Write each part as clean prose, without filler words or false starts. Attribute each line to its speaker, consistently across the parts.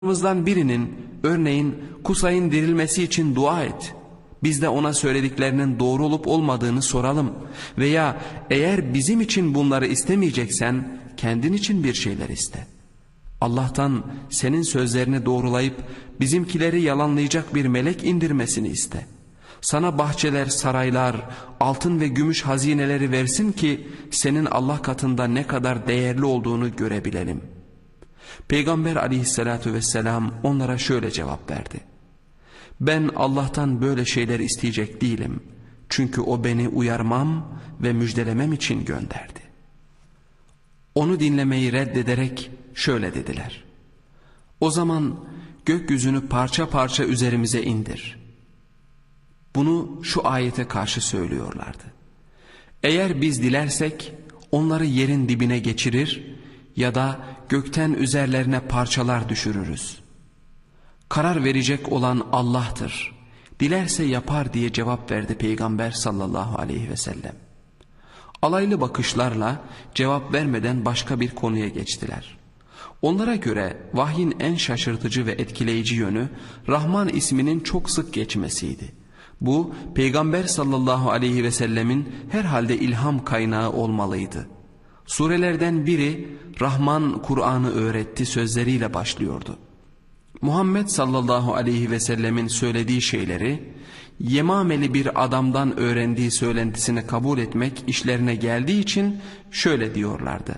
Speaker 1: Kullarımızdan birinin örneğin Kusay'ın dirilmesi için dua et. Biz de ona söylediklerinin doğru olup olmadığını soralım. Veya eğer bizim için bunları istemeyeceksen kendin için bir şeyler iste. Allah'tan senin sözlerini doğrulayıp bizimkileri yalanlayacak bir melek indirmesini iste. Sana bahçeler, saraylar, altın ve gümüş hazineleri versin ki senin Allah katında ne kadar değerli olduğunu görebilelim. Peygamber aleyhissalatu vesselam onlara şöyle cevap verdi: ben Allah'tan böyle şeyler isteyecek değilim. Çünkü o beni uyarmam ve müjdelemem için gönderdi. Onu dinlemeyi reddederek şöyle dediler: o zaman gökyüzünü parça parça üzerimize indir. Bunu şu ayete karşı söylüyorlardı: eğer biz dilersek onları yerin dibine geçirir ya da gökten üzerlerine parçalar düşürürüz. Karar verecek olan Allah'tır. Dilerse yapar diye cevap verdi Peygamber sallallahu aleyhi ve sellem. Alaylı bakışlarla cevap vermeden başka bir konuya geçtiler. Onlara göre vahyin en şaşırtıcı ve etkileyici yönü Rahman isminin çok sık geçmesiydi. Bu Peygamber sallallahu aleyhi ve sellemin herhalde ilham kaynağı olmalıydı. Surelerden biri Rahman Kur'an'ı öğretti sözleriyle başlıyordu. Muhammed sallallahu aleyhi ve sellemin söylediği şeyleri Yemameli bir adamdan öğrendiği söylentisini kabul etmek işlerine geldiği için şöyle diyorlardı: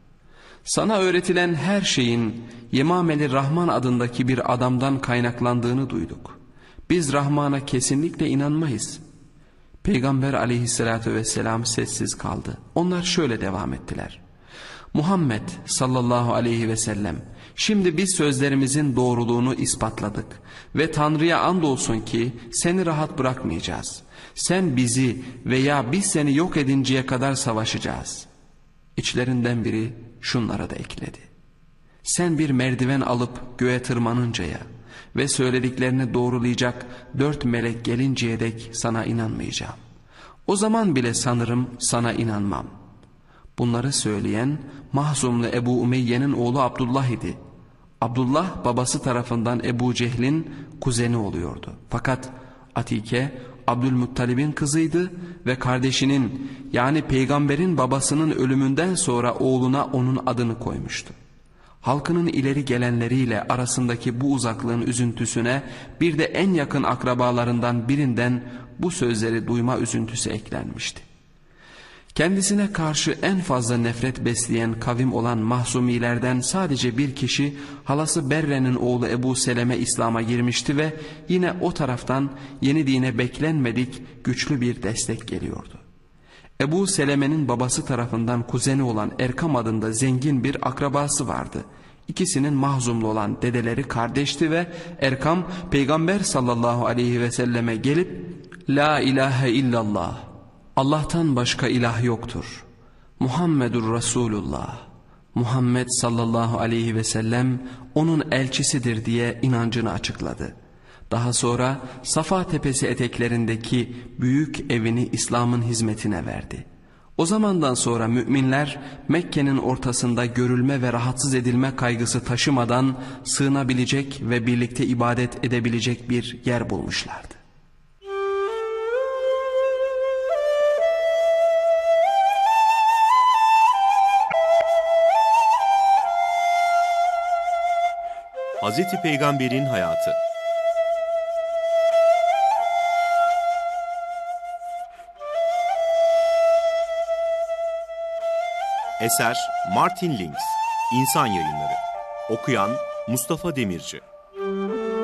Speaker 1: sana öğretilen her şeyin Yemameli Rahman adındaki bir adamdan kaynaklandığını duyduk. Biz Rahman'a kesinlikle inanmayız. Peygamber aleyhissalatü vesselam sessiz kaldı. Onlar şöyle devam ettiler: Muhammed sallallahu aleyhi ve sellem, şimdi biz sözlerimizin doğruluğunu ispatladık ve Tanrı'ya andolsun ki seni rahat bırakmayacağız. Sen bizi veya biz seni yok edinceye kadar savaşacağız. İçlerinden biri şunlara da ekledi: sen bir merdiven alıp göğe tırmanıncaya ve söylediklerini doğrulayacak 4 melek gelinceye dek sana inanmayacağım. O zaman bile sanırım sana inanmam. Bunları söyleyen Mahzumlu Ebu Umeyye'nin oğlu Abdullah idi. Abdullah babası tarafından Ebu Cehil'in kuzeni oluyordu. Fakat Atike Abdülmuttalib'in kızıydı ve kardeşinin yani peygamberin babasının ölümünden sonra oğluna onun adını koymuştu. Halkının ileri gelenleriyle arasındaki bu uzaklığın üzüntüsüne bir de en yakın akrabalarından birinden bu sözleri duyma üzüntüsü eklenmişti. Kendisine karşı en fazla nefret besleyen kavim olan Mahzumilerden sadece bir kişi halası Berre'nin oğlu Ebu Seleme İslam'a girmişti ve yine o taraftan yeni dine beklenmedik güçlü bir destek geliyordu. Ebu Seleme'nin babası tarafından kuzeni olan Erkam adında zengin bir akrabası vardı. İkisinin Mahzumlu olan dedeleri kardeşti ve Erkam Peygamber sallallahu aleyhi ve selleme gelip La ilahe illallah, Allah'tan başka ilah yoktur, Muhammedur Resulullah, Muhammed sallallahu aleyhi ve sellem onun elçisidir diye inancını açıkladı. Daha sonra Safa Tepesi eteklerindeki büyük evini İslam'ın hizmetine verdi. O zamandan sonra müminler Mekke'nin ortasında görülme ve rahatsız edilme kaygısı taşımadan sığınabilecek ve birlikte ibadet edebilecek bir yer bulmuşlardı.
Speaker 2: Hazreti Peygamber'in hayatı. Eser Martin Lings, İnsan Yayınları. Okuyan Mustafa Demirci.